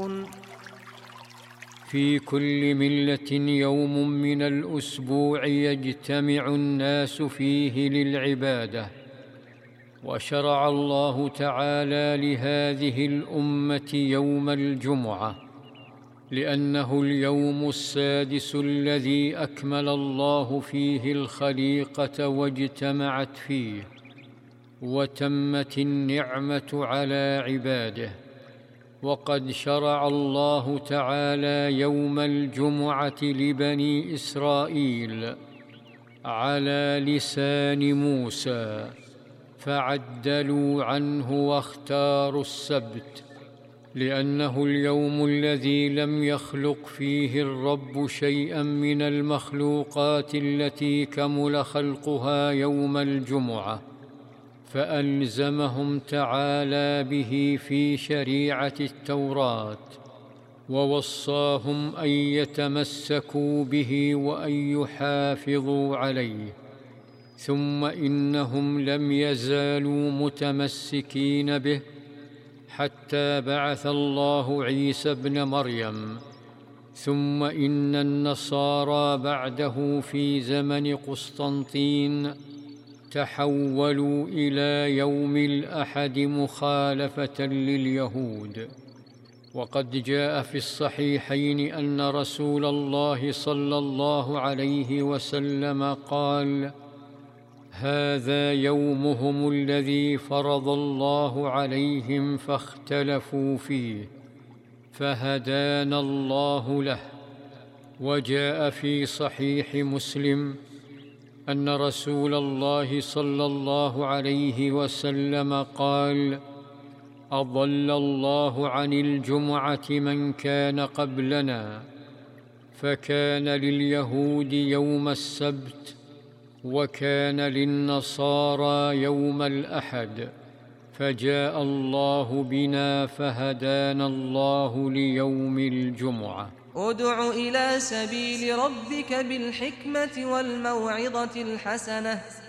في كل ملة يوم من الأسبوع يجتمع الناس فيه للعبادة، وشرع الله تعالى لهذه الأمة يوم الجمعة، لأنه اليوم السادس الذي أكمل الله فيه الخليقة واجتمعت فيه، وتمت النعمة على عباده. وقد شرع الله تعالى يوم الجمعة لبني إسرائيل على لسان موسى، فعدلوا عنه واختاروا السبت، لأنه اليوم الذي لم يخلق فيه الرب شيئا من المخلوقات التي كمل خلقها يوم الجمعة، فألزمهم تعالى به في شريعة التوراة، ووصاهم أن يتمسكوا به وأن يحافظوا عليه. ثم إنهم لم يزالوا متمسكين به حتى بعث الله عيسى ابن مريم. ثم إن النصارى بعده في زمن قسطنطين تحولوا إلى يوم الأحد مخالفة لليهود. وقد جاء في الصحيحين أن رسول الله صلى الله عليه وسلم قال: هذا يومهم الذي فرض الله عليهم فاختلفوا فيه، فهدانا الله له. وجاء في صحيح مسلم أن رسول الله صلى الله عليه وسلم قال: أضل الله عن الجمعة من كان قبلنا، فكان لليهود يوم السبت، وكان للنصارى يوم الأحد، فجاء الله بنا فهدانا الله ليوم الجمعة. ادع إلى سبيل ربك بالحكمة والموعظة الحسنة